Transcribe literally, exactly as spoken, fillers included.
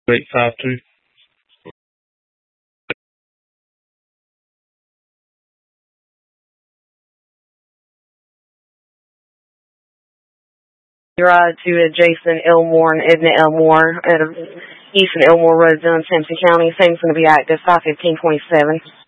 eight five two. Ride to adjacent Elmore and Edna Elmore at East and Elmore Road, Dunn, Sampson County. Same's going to be active five fifteen twenty-seven.